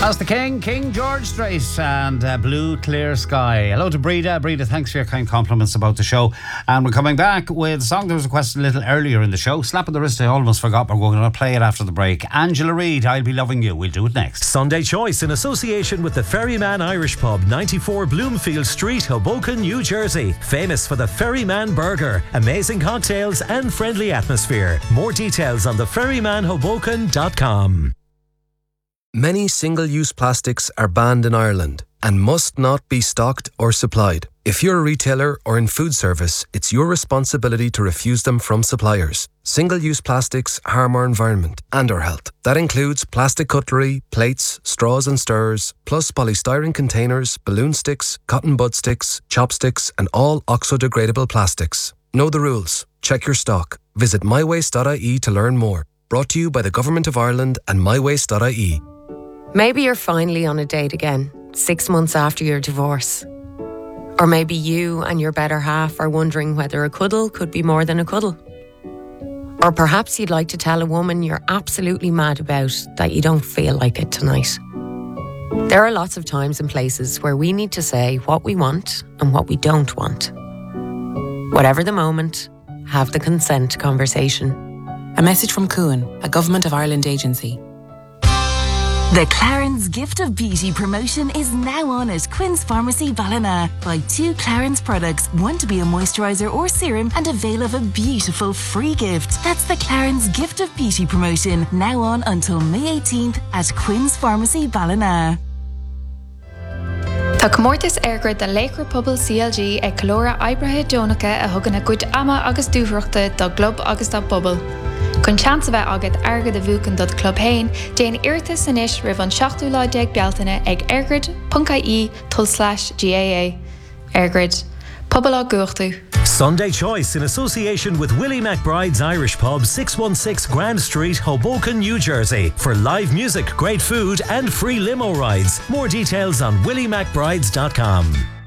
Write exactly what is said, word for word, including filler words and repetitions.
That's the King, King George Strait and uh, Blue Clear Sky. Hello to Breda. Breda, thanks for your kind compliments about the show. And we're coming back with a song that was requested a little earlier in the show. Slap on the wrist, I almost forgot, but we're going to play it after the break. Angela Reid, I'll Be Loving You. We'll do it next. Sunday Choice in association with the Ferryman Irish Pub, ninety-four Bloomfield Street, Hoboken, New Jersey. Famous for the Ferryman Burger, amazing cocktails and friendly atmosphere. More details on the ferryman hoboken dot com. Many single-use plastics are banned in Ireland and must not be stocked or supplied. If you're a retailer or in food service, it's your responsibility to refuse them from suppliers. Single-use plastics harm our environment and our health. That includes plastic cutlery, plates, straws and stirrers, plus polystyrene containers, balloon sticks, cotton bud sticks, chopsticks and all oxo-degradable plastics. Know the rules. Check your stock. Visit my waste dot I E to learn more. Brought to you by the Government of Ireland and my waste dot I E. Maybe you're finally on a date again, six months after your divorce. Or maybe you and your better half are wondering whether a cuddle could be more than a cuddle. Or perhaps you'd like to tell a woman you're absolutely mad about that you don't feel like it tonight. There are lots of times and places where we need to say what we want and what we don't want. Whatever the moment, have the consent conversation. A message from Cuan, a Government of Ireland agency. The Clarins Gift of Beauty promotion is now on at Quinn's Pharmacy Ballina. Buy two Clarins products, one to be a moisturiser or serum, and avail of a beautiful free gift. That's the Clarins Gift of Beauty promotion, now on until May eighteenth at Quinn's Pharmacy Ballina. Tá comórtas airgrid de Lakewood Pobl C L G ag calóra oibrithe dónacha a thugann na gcuid ama agus dúthreachta do glob agus do pobl. Chun chance bheith agad airgid a bhuacan do club hain, déan iirtas san ish ribh an seachtú lá déag bealtaine ag airgrid dot I E tull slash G A A. Airgrid. Pobl á gúirtú. Sunday Choice in association with Willie McBride's Irish Pub, six one six Grand Street, Hoboken, New Jersey. For live music, great food and free limo rides. More details on willie mcbrides dot com.